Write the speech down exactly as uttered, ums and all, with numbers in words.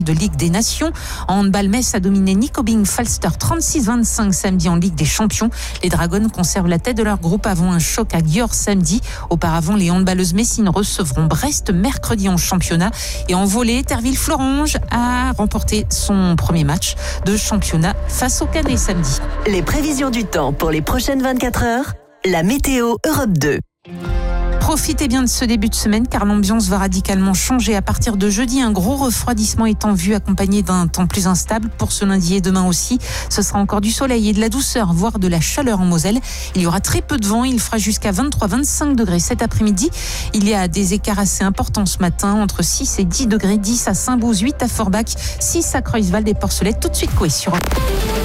de Ligue des Nations. En handball, Metz a dominé Nyköping Falster trente-six vingt-cinq samedi en Ligue des Champions. Les Dragons conservent la tête de leur groupe avant un choc à Győr samedi. Auparavant, les handballeuses messines recevront Brest mercredi en championnat. Et en volley, Terville-Florange a remporté son premier match de championnat face au Canet samedi. Les prévisions du temps pour les prochaines vingt-quatre heures, la météo Europe deux. Profitez bien de ce début de semaine car l'ambiance va radicalement changer à partir de jeudi. Un gros refroidissement est en vue accompagné d'un temps plus instable pour ce lundi et demain aussi. Ce sera encore du soleil et de la douceur, voire de la chaleur en Moselle. Il y aura très peu de vent. Il fera jusqu'à vingt-trois à vingt-cinq degrés cet après-midi. Il y a des écarts assez importants ce matin entre six et dix degrés. dix à Saint-Bouze, huit à Forbach, six à Creuswald et Porcelet. Tout de suite, quoi sur